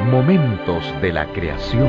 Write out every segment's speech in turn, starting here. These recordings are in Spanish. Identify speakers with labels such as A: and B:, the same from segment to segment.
A: Momentos de la creación.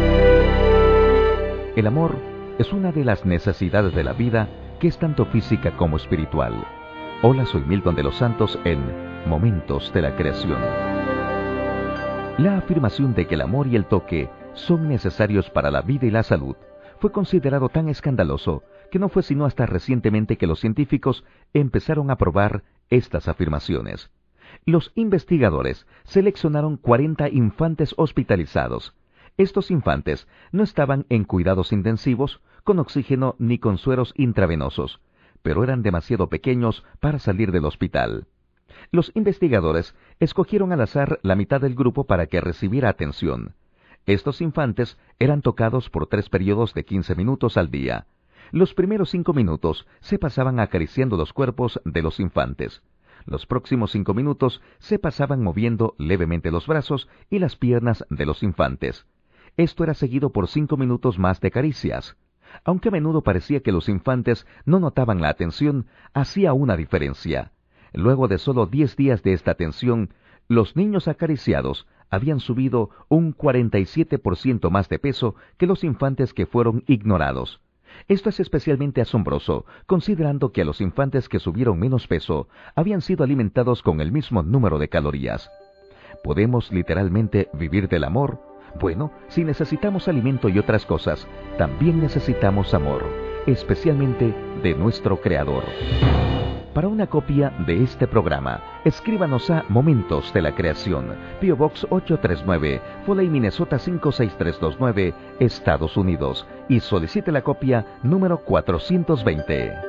A: El amor es una de las necesidades de la vida que es tanto física como espiritual. Hola, soy Milton de los Santos en Momentos de la creación. La afirmación de que el amor y el toque son necesarios para la vida y la salud fue considerado tan escandaloso que no fue sino hasta recientemente que los científicos empezaron a probar estas afirmaciones. Los investigadores seleccionaron 40 infantes hospitalizados. Estos infantes no estaban en cuidados intensivos, con oxígeno ni con sueros intravenosos, pero eran demasiado pequeños para salir del hospital. Los investigadores escogieron al azar la mitad del grupo para que recibiera atención. Estos infantes eran tocados por 3 periodos de 15 minutos al día. Los primeros 5 minutos se pasaban acariciando los cuerpos de los infantes. Los próximos 5 minutos se pasaban moviendo levemente los brazos y las piernas de los infantes. Esto era seguido por 5 minutos más de caricias. Aunque a menudo parecía que los infantes no notaban la atención, hacía una diferencia. Luego de solo 10 días de esta atención, los niños acariciados habían subido un 47% más de peso que los infantes que fueron ignorados. Esto es especialmente asombroso, considerando que a los infantes que subieron menos peso habían sido alimentados con el mismo número de calorías. ¿Podemos literalmente vivir del amor? Bueno, si necesitamos alimento y otras cosas, también necesitamos amor, especialmente de nuestro Creador. Para una copia de este programa, escríbanos a Momentos de la Creación, P.O. Box 839, Foley, Minnesota 56329, Estados Unidos, y solicite la copia número 420.